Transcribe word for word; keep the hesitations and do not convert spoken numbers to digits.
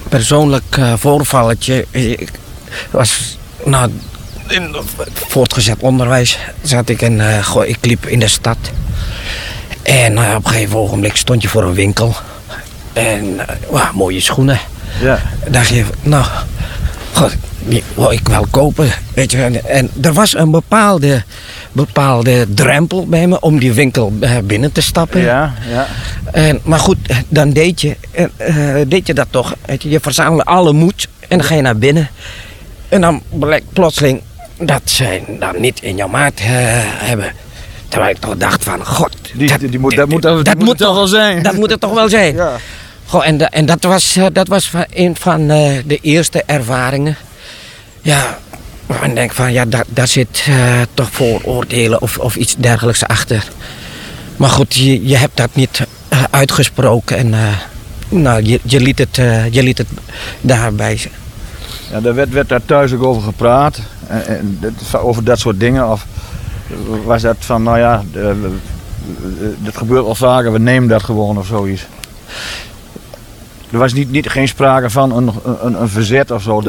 persoonlijk uh, voorvalletje. Ik was, nou, in voortgezet onderwijs zat ik en uh, goh, ik liep in de stad. En uh, op een gegeven ogenblik stond je voor een winkel. En uh, wow, mooie schoenen. Ja. Dacht je, nou, god, die wil ik wel kopen. Weet je. En, en er was een bepaalde, bepaalde drempel bij me om die winkel uh, binnen te stappen. Ja, ja. En, maar goed, dan deed je, uh, deed je dat toch. Weet je, je verzamelde alle moed en dan ga je naar binnen. En dan blijkt plotseling dat zij dan niet in jouw maat uh, hebben. Terwijl ik toch dacht van, god. Die, dat, die, die moet, dat moet, dat, dat moet het toch wel zijn. Dat moet het toch wel zijn. Ja. Goh, en, da, en dat was, uh, dat was van, een van uh, de eerste ervaringen. Ja, en denk van, ja, da, daar zit uh, toch vooroordelen of, of iets dergelijks achter. Maar goed, je, je hebt dat niet uh, uitgesproken en uh, nou, je, je, liet het, uh, je liet het daarbij. Ja, daar werd, werd daar thuis ook over gepraat, en, en, over dat soort dingen. Of was dat van, nou ja, uh, dat gebeurt al vaker, we nemen dat gewoon of zoiets. Er was niet, niet, geen sprake van een, een, een verzet of zo.